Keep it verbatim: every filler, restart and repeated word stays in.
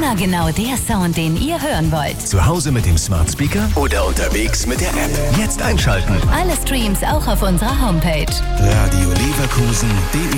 Immer genau der Sound, den ihr hören wollt. Zu Hause mit dem Smart Speaker oder unterwegs mit der App. Jetzt einschalten. Alle Streams auch auf unserer Homepage. Radio Leverkusen punkt de